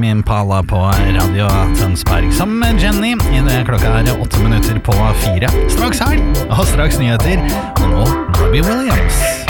Tame Impala på Radio Tønsberg sammen med Jenny. Klokka 8 minutter på 4. Straks helg og straks nyheter. Og nå Robbie Williams.